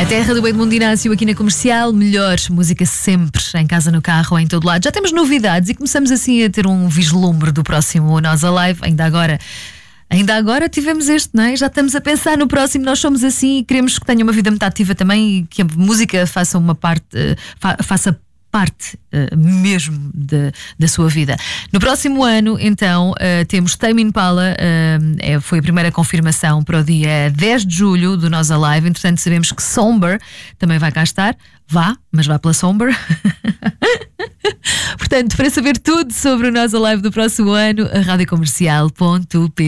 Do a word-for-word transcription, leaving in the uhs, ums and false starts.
Terra do Edmundo Inácio aqui na Comercial. Melhor música sempre, em casa, no carro, em todo lado. Já temos novidades e começamos assim a ter um vislumbre do próximo Nós Alive. Ainda agora Ainda agora tivemos este, não é? Já estamos a pensar no próximo. Nós somos assim e queremos que tenha uma vida muito ativa também e que a música faça uma parte, fa faça parte uh, mesmo de, da sua vida. No próximo ano, então, uh, temos Tame Impala, uh, é, foi a primeira confirmação para o dia dez de julho do Nós Alive. Entretanto, sabemos que Somber também vai cá estar. Vá, mas vá pela Somber. Portanto, para saber tudo sobre o Nós Alive do próximo ano, a rádio comercial ponto pt.